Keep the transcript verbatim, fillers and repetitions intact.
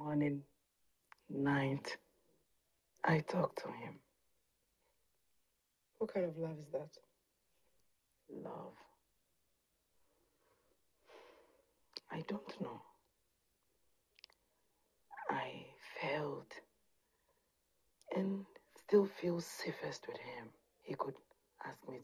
morning, night, I talk to him. What kind of love is that? Love. I don't know. I felt and still feel safest with him. He could ask me